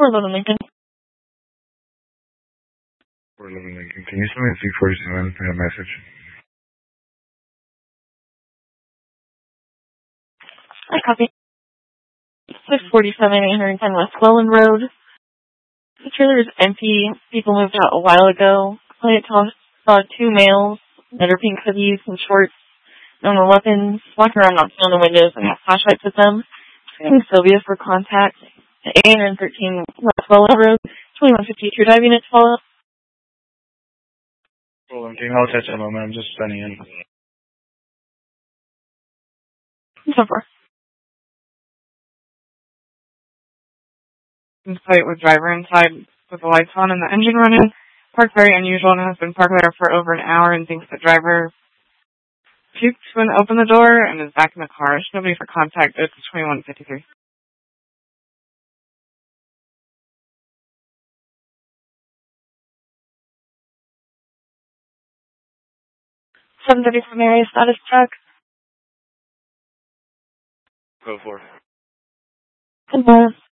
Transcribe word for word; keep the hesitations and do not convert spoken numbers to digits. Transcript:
four eleven Lincoln. four eleven Lincoln. Can you send me a three forty-seven and a message? I copy. six forty-seven, eight ten West Welland Road. The trailer is empty. People moved out a while ago. Client saw two males that are pink hoodies and shorts, normal weapons, walking around knocking on the windows and have flashlights with them. Asking Sylvia for contact at eight thirteen West Welland Road, twenty-one fifty-two Drive Unit follow. Well, I'm getting all touch at the moment. I'm just sending in. So far. Site with driver inside with the lights on and the engine running. Parked very unusual and has been parked there for over an hour and thinks the driver puked when opened the door and is back in the car. There's nobody for contact. It's twenty-one fifty-three. seven thirty-four Mary, status check. Go for it. Good morning.